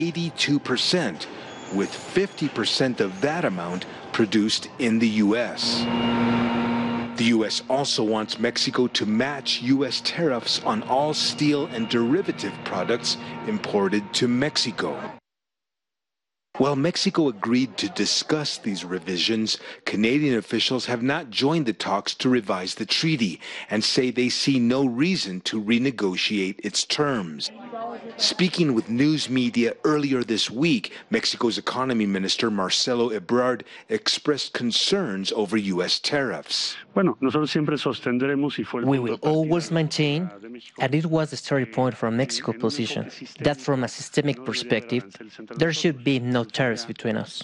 82%, with 50% of that amount produced in the U.S. The U.S. also wants Mexico to match U.S. tariffs on all steel and derivative products imported to Mexico. While Mexico agreed to discuss these revisions, Canadian officials have not joined the talks to revise the treaty and say they see no reason to renegotiate its terms. Speaking with news media earlier this week, Mexico's economy minister Marcelo Ebrard expressed concerns over U.S. tariffs. We will always maintain, and it was the starting point from Mexico's position, that from a systemic perspective, there should be no tariffs between us.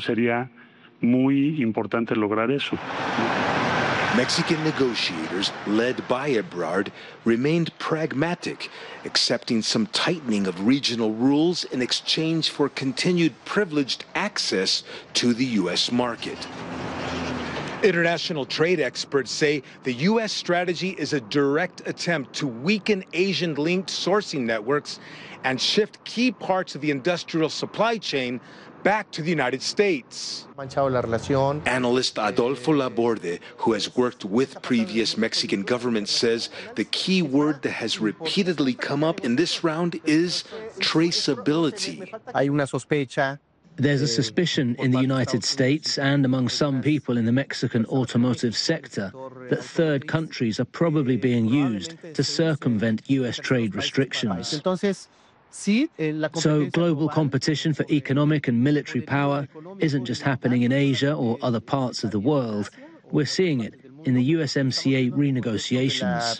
Mexican negotiators, led by Ebrard, remained pragmatic, accepting some tightening of regional rules in exchange for continued privileged access to the U.S. market. International trade experts say the U.S. strategy is a direct attempt to weaken Asian-linked sourcing networks and shift key parts of the industrial supply chain back to the United States. Analyst Adolfo Laborde, who has worked with previous Mexican governments, says the key word that has repeatedly come up in this round is traceability. There's a suspicion in the United States and among some people in the Mexican automotive sector that third countries are probably being used to circumvent U.S. trade restrictions. So global competition for economic and military power isn't just happening in Asia or other parts of the world. We're seeing it in the USMCA renegotiations.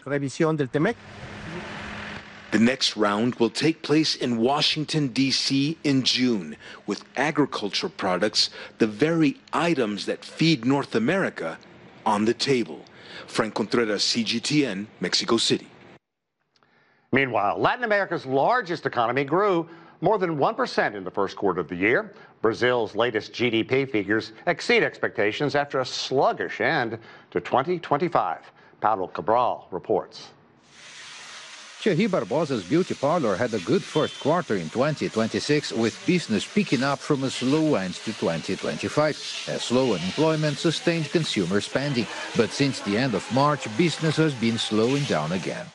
The next round will take place in Washington, D.C. in June, with agricultural products, the very items that feed North America, on the table. Frank Contreras, CGTN, Mexico City. Meanwhile, Latin America's largest economy grew more than 1% in the first quarter of the year. Brazil's latest GDP figures exceed expectations after a sluggish end to 2025. Paulo Cabral reports. Thierry Barbosa's beauty parlor had a good first quarter in 2026, with business picking up from a slow end to 2025, as slow unemployment sustained consumer spending. But since the end of March, business has been slowing down again.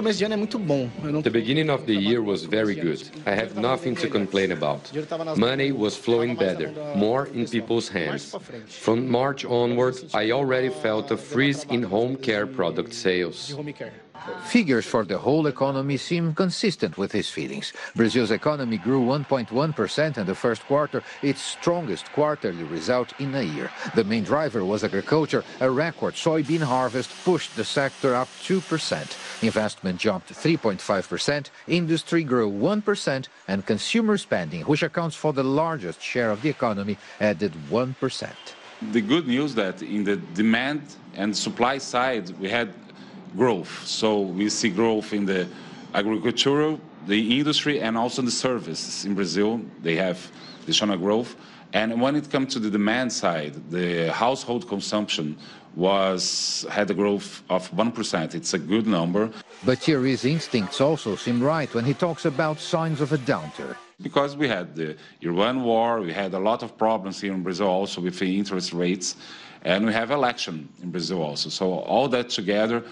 The beginning of the year was very good. I have nothing to complain about. Money was flowing better, more in people's hands. From March onward, I already felt a freeze in home care product sales. Figures for the whole economy seem consistent with his feelings. Brazil's economy grew 1.1% in the first quarter, its strongest quarterly result in a year. The main driver was agriculture. A record soybean harvest pushed the sector up 2%. Investment jumped 3.5%, industry grew 1%, and consumer spending, which accounts for the largest share of the economy, added 1%. The good news that in the demand and supply side, we had growth. So we see growth in the agricultural, the industry, and also the services. In Brazil, they have additional growth. And when it comes to the demand side, the household consumption had a growth of 1%. It's a good number. But Thierry's instincts also seem right when he talks about signs of a downturn. Because we had the Iran war, we had a lot of problems here in Brazil also with the interest rates, and we have election in Brazil also. So all that together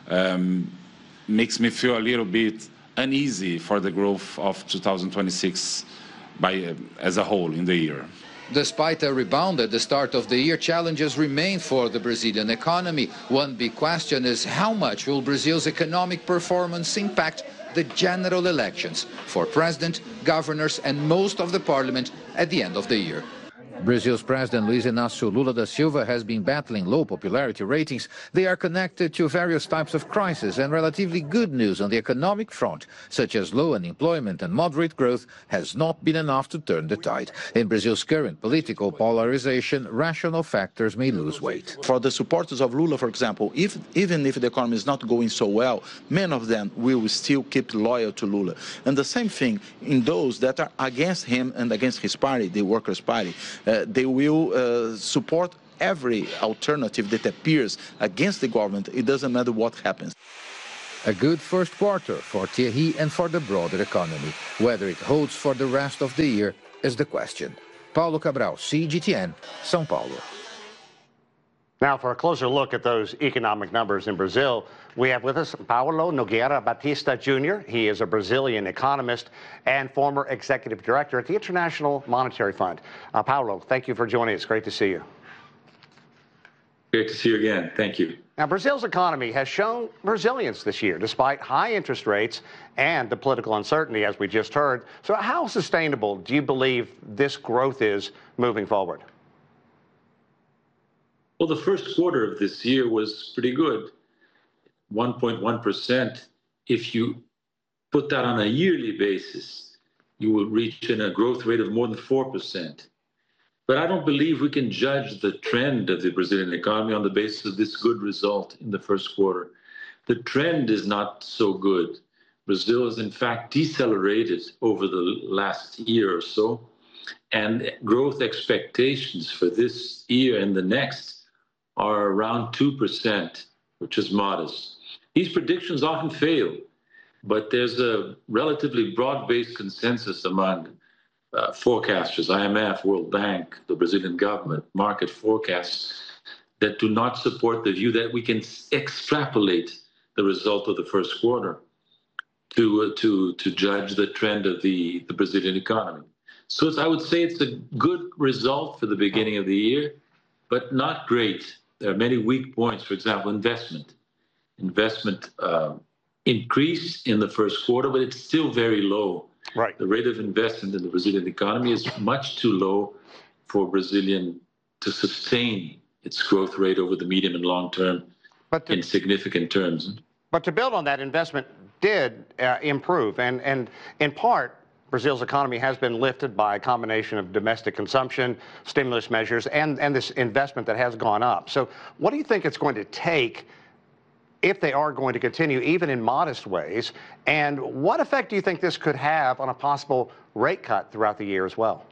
makes me feel a little bit uneasy for the growth of 2026 as a whole in the year. Despite a rebound at the start of the year, challenges remain for the Brazilian economy. One big question is how much will Brazil's economic performance impact the general elections for president, governors, and most of the parliament at the end of the year. Brazil's President Luiz Inácio Lula da Silva has been battling low popularity ratings. They are connected to various types of crisis, and relatively good news on the economic front, such as low unemployment and moderate growth, has not been enough to turn the tide. In Brazil's current political polarization, rational factors may lose weight. For the supporters of Lula, for example, even if the economy is not going so well, many of them will still keep loyal to Lula. And the same thing in those that are against him and against his party, the Workers' Party. They will support every alternative that appears against the government. It doesn't matter what happens. A good first quarter for TIAHI and for the broader economy. Whether it holds for the rest of the year is the question. Paulo Cabral, CGTN, São Paulo. Now, for a closer look at those economic numbers in Brazil, we have with us Paulo Nogueira Batista Jr. He is a Brazilian economist and former executive director at the International Monetary Fund. Paulo, thank you for joining us. Great to see you. Great to see you again. Thank you. Now, Brazil's economy has shown resilience this year, despite high interest rates and the political uncertainty, as we just heard. So how sustainable do you believe this growth is moving forward? Well, the first quarter of this year was pretty good, 1.1%. If you put that on a yearly basis, you will reach a growth rate of more than 4%. But I don't believe we can judge the trend of the Brazilian economy on the basis of this good result in the first quarter. The trend is not so good. Brazil has, in fact, decelerated over the last year or so, and growth expectations for this year and the next are around 2%, which is modest. These predictions often fail, but there's a relatively broad-based consensus among forecasters, IMF, World Bank, the Brazilian government, market forecasts, that do not support the view that we can extrapolate the result of the first quarter to judge the trend of the Brazilian economy. So I would say it's a good result for the beginning of the year, but not great. There are many weak points. For example, investment. Investment increased in the first quarter, but it's still very low. Right. The rate of investment in the Brazilian economy is much too low for Brazilian to sustain its growth rate over the medium and long term in significant terms. But to build on that, investment did improve, and in part, Brazil's economy has been lifted by a combination of domestic consumption, stimulus measures, and this investment that has gone up. So what do you think it's going to take if they are going to continue, even in modest ways? And what effect do you think this could have on a possible rate cut throughout the year as well?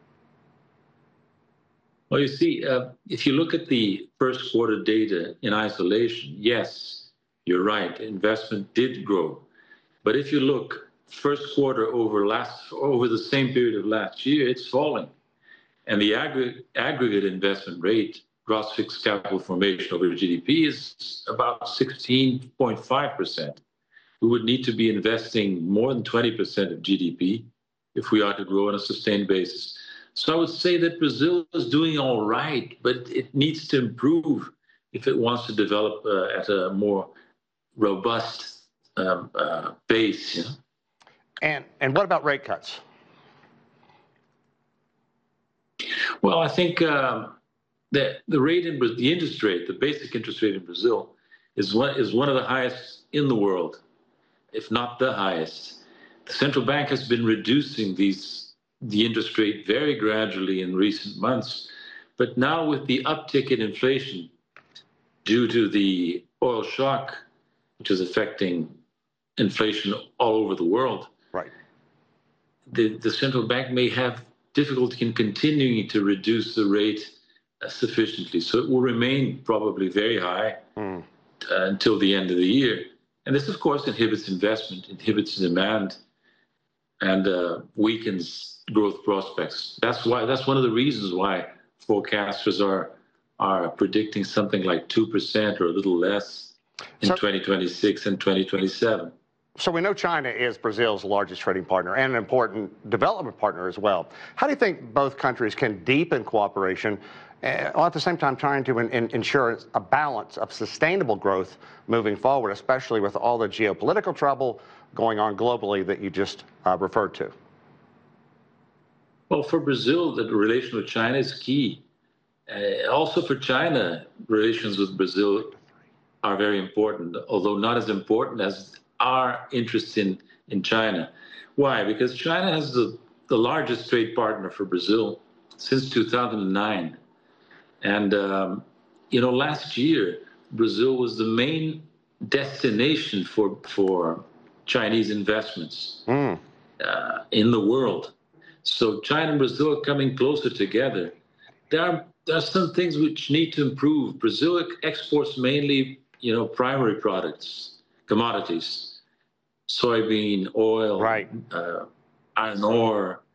Well, you see, if you look at the first quarter data in isolation, yes, you're right, investment did grow. But if you look first quarter over the same period of last year, it's falling. And the aggregate investment rate, gross fixed capital formation over GDP, is about 16.5%. We would need to be investing more than 20% of GDP if we are to grow on a sustained basis. So I would say that Brazil is doing all right, but it needs to improve if it wants to develop at a more robust base. You know? And what about rate cuts? Well, I think that the rate in the interest rate, the basic interest rate in Brazil, is one of the highest in the world, if not the highest. The central bank has been reducing the interest rate very gradually in recent months, but now with the uptick in inflation due to the oil shock, which is affecting inflation all over the world, right? The central bank may have difficulty in continuing to reduce the rate sufficiently. So it will remain probably very high until the end of the year. And this, of course, inhibits investment, inhibits demand, and weakens growth prospects. That's one of the reasons why forecasters are predicting something like 2% or a little less in 2026 and 2027. So we know China is Brazil's largest trading partner and an important development partner as well. How do you think both countries can deepen cooperation while at the same time trying to ensure a balance of sustainable growth moving forward, especially with all the geopolitical trouble going on globally that you just referred to? Well, for Brazil, the relation with China is key. Also for China, relations with Brazil are very important, although not as important as our interest in China. Why? Because China has the largest trade partner for Brazil since 2009. And, last year, Brazil was the main destination for Chinese investments in the world. So China and Brazil are coming closer together. There are some things which need to improve. Brazil exports mainly, primary products, commodities, soybean, oil, right. Iron ore,